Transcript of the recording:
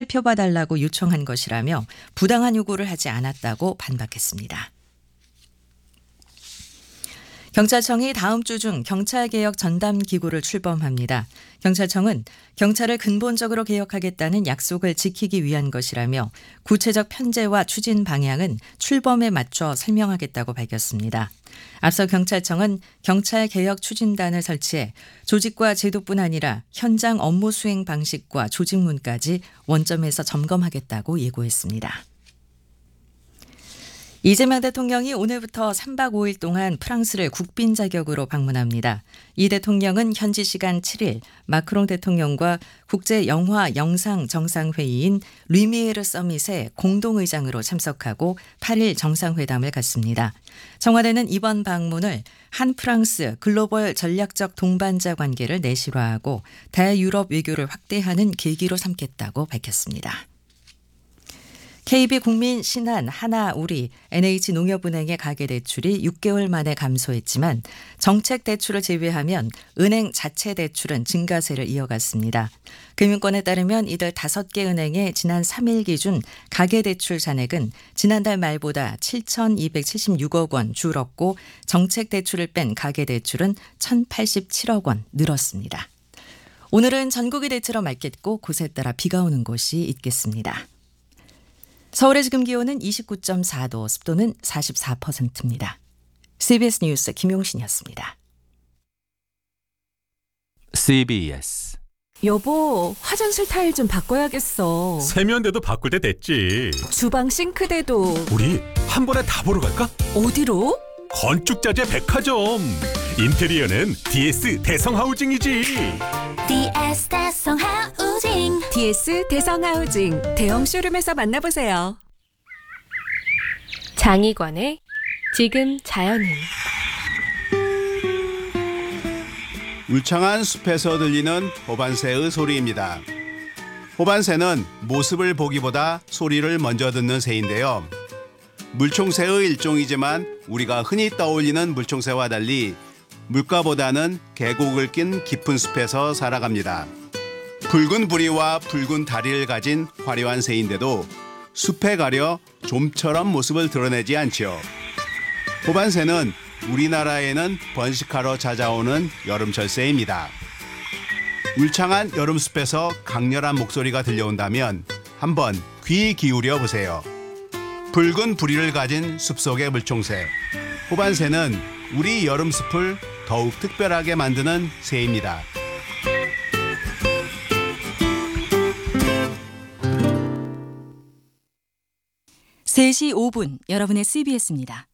살펴봐달라고 요청한 것이라며 부당한 요구를 하지 않았다고 반박했습니다. 경찰청이 다음 주 중 경찰개혁 전담기구를 출범합니다. 경찰청은 경찰을 근본적으로 개혁하겠다는 약속을 지키기 위한 것이라며 구체적 편제와 추진 방향은 출범에 맞춰 설명하겠다고 밝혔습니다. 앞서 경찰청은 경찰개혁 추진단을 설치해 조직과 제도뿐 아니라 현장 업무 수행 방식과 조직문까지 원점에서 점검하겠다고 예고했습니다. 이재명 대통령이 오늘부터 3박 5일 동안 프랑스를 국빈 자격으로 방문합니다. 이 대통령은 현지 시간 7일 마크롱 대통령과 국제영화 영상 정상회의인 루미에르 서밋에 공동의장으로 참석하고 8일 정상회담을 갖습니다. 청와대는 이번 방문을 한 프랑스 글로벌 전략적 동반자 관계를 내실화하고 대유럽 외교를 확대하는 계기로 삼겠다고 밝혔습니다. KB국민신한, 하나우리, NH농협은행의 가계대출이 6개월 만에 감소했지만 정책대출을 제외하면 은행 자체 대출은 증가세를 이어갔습니다. 금융권에 따르면 이들 5개 은행의 지난 3일 기준 가계대출 잔액은 지난달 말보다 7,276억 원 줄었고 정책대출을 뺀 가계대출은 1,087억 원 늘었습니다. 오늘은 전국이 대체로 맑겠고 곳에 따라 비가 오는 곳이 있겠습니다. 서울의 지금 기온은 29.4도, 습도는 44%입니다. CBS 뉴스 김용신이었습니다. CBS. 여보, 화장실 타일 좀 바꿔야겠어. 세면대도 바꿀 때 됐지. 주방 싱크대도. 우리 한 번에 다 보러 갈까? 어디로? 건축자재 백화점. 인테리어는 DS 대성하우징이지. DS 대성하우징. DS 대성하우징 대형 쇼룸에서 만나보세요. 장희관의 지금 자연은. 울창한 숲에서 들리는 호반새의 소리입니다. 호반새는 모습을 보기보다 소리를 먼저 듣는 새인데요. 물총새의 일종이지만 우리가 흔히 떠올리는 물총새와 달리 물가보다는 계곡을 낀 깊은 숲에서 살아갑니다. 붉은 부리와 붉은 다리를 가진 화려한 새인데도 숲에 가려 좀처럼 모습을 드러내지 않지요. 호반새는 우리나라에는 번식하러 찾아오는 여름철 새입니다. 울창한 여름숲에서 강렬한 목소리가 들려온다면 한번 귀 기울여 보세요. 붉은 부리를 가진 숲속의 물총새. 호반새는 우리 여름숲을 더욱 특별하게 만드는 새입니다. 3시 5분 여러분의 CBS입니다.